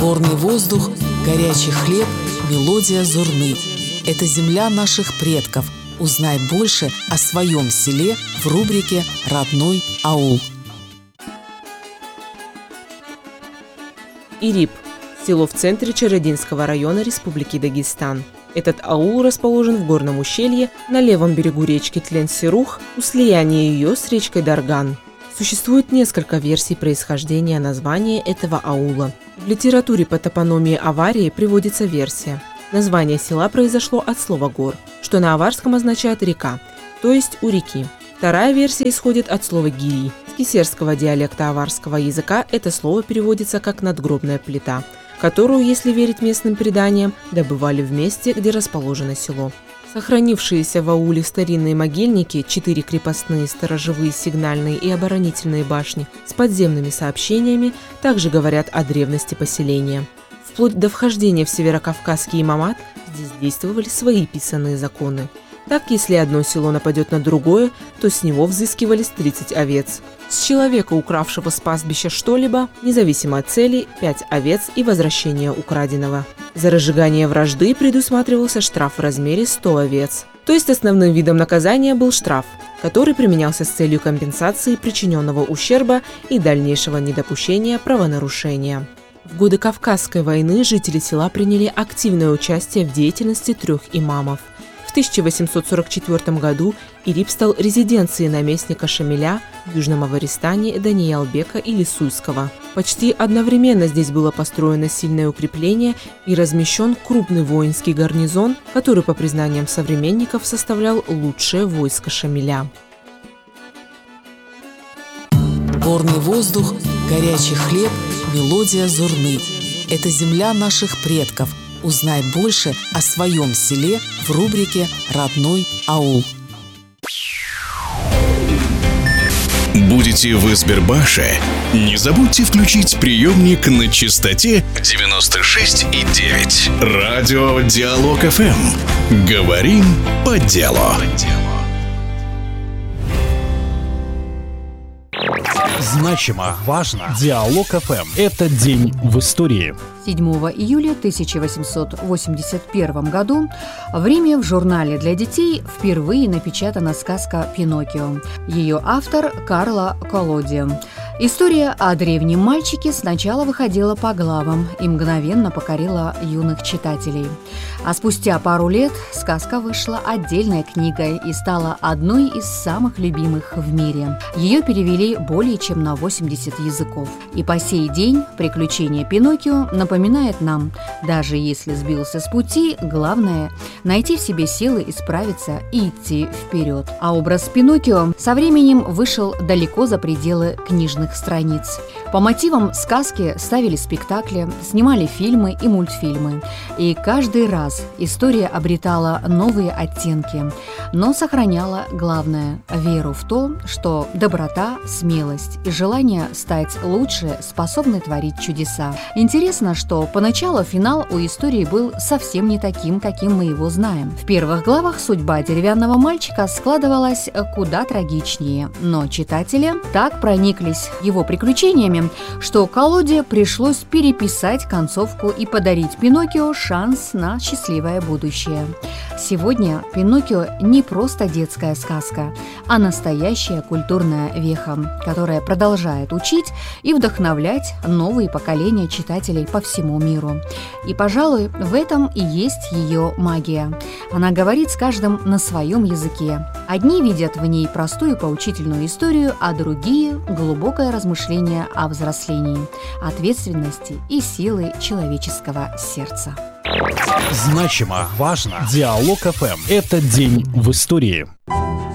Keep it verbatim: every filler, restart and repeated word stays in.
Горный воздух, горячий хлеб, мелодия зурны. Это земля наших предков. Узнай больше о своем селе в рубрике «Родной аул». Ирип – село в центре Чародинского района Республики Дагестан. Этот аул расположен в горном ущелье на левом берегу речки Тлен-Серух у слияния ее с речкой Дарган. Существует несколько версий происхождения названия этого аула. В литературе по топонимии Аварии приводится версия. Название села произошло от слова «гор», что на аварском означает «река», то есть «у реки». Вторая версия исходит от слова «гири». С кисерского диалекта аварского языка это слово переводится как «надгробная плита», которую, если верить местным преданиям, добывали в месте, где расположено село. Сохранившиеся в ауле старинные могильники, четыре крепостные, сторожевые, сигнальные и оборонительные башни с подземными сообщениями также говорят о древности поселения. Вплоть до вхождения в Северокавказский имамат здесь действовали свои писанные законы. Так, если одно село нападет на другое, то с него взыскивались тридцать овец. С человека, укравшего с пастбища что-либо, независимо от цели, пять овец и возвращение украденного. За разжигание вражды предусматривался штраф в размере сто овец. То есть основным видом наказания был штраф, который применялся с целью компенсации причиненного ущерба и дальнейшего недопущения правонарушения. В годы Кавказской войны жители села приняли активное участие в деятельности трех имамов. В тысяча восемьсот сорок четвёртом году Ирип стал резиденцией наместника Шамиля в Южном Аваристане Даниялбека или Суйского. Почти одновременно здесь было построено сильное укрепление и размещен крупный воинский гарнизон, который, по признаниям современников, составлял лучшее войско Шамиля. Горный воздух, горячий хлеб, мелодия зурны. Это земля наших предков. Узнай больше о своем селе в рубрике «Родной аул». Будете в Избербаше? Не забудьте включить приемник на частоте девяносто шесть и девять. Радио Диалог эф эм. Говорим по делу. Значимо, важно. Диалог эф эм. Это день в истории. седьмого июля тысяча восемьсот восемьдесят первом году в Риме в журнале для детей впервые напечатана сказка «Пиноккио». Ее автор Карло Коллоди. История о древнем мальчике сначала выходила по главам и мгновенно покорила юных читателей. А спустя пару лет сказка вышла отдельной книгой и стала одной из самых любимых в мире. Ее перевели более чем на восемьдесят языков. И по сей день приключения Пиноккио напоминает нам, даже если сбился с пути, главное – найти в себе силы исправиться и идти вперед. А образ Пиноккио со временем вышел далеко за пределы книжных страниц. По мотивам сказки ставили спектакли, снимали фильмы и мультфильмы. И каждый раз история обретала новые оттенки, но сохраняла главное – веру в то, что доброта, смелость и желание стать лучше способны творить чудеса. Интересно, что поначалу финал у истории был совсем не таким, каким мы его знаем. В первых главах судьба деревянного мальчика складывалась куда трагичнее, но читатели так прониклись его приключениями, что Коллоди пришлось переписать концовку и подарить Пиноккио шанс на счастливое будущее. Сегодня Пиноккио не просто детская сказка, а настоящая культурная веха, которая продолжает учить и вдохновлять новые поколения читателей по всему миру. И, пожалуй, в этом и есть ее магия. Она говорит с каждым на своем языке. Одни видят в ней простую поучительную историю, а другие – глубокое размышление о взрослении, ответственности и силы человеческого сердца. Значимо, важно. Диалог эф эм. Это день в истории.